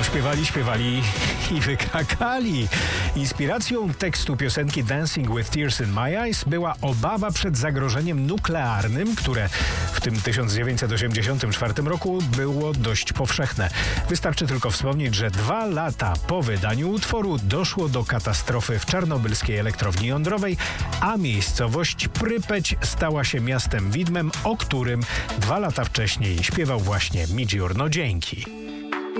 Śpiewali i wykakali. Inspiracją tekstu piosenki Dancing with Tears in My Eyes była obawa przed zagrożeniem nuklearnym, które w tym 1984 roku było dość powszechne. Wystarczy tylko wspomnieć, że 2 lata po wydaniu utworu doszło do katastrofy w czarnobylskiej elektrowni jądrowej, a miejscowość Prypeć stała się miastem widmem, o którym 2 lata wcześniej śpiewał właśnie Midjour. No dzięki.